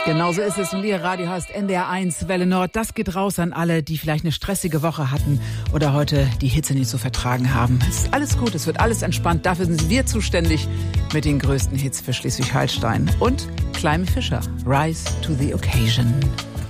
Genau so ist es. Und Ihr Radio heißt NDR1 Welle Nord. Das geht raus an alle, die vielleicht eine stressige Woche hatten oder heute die Hitze nicht so vertragen haben. Es ist alles gut, es wird alles entspannt. Dafür sind wir zuständig mit den größten Hits für Schleswig-Holstein. Und Climie Fischer, Rise to the Occasion.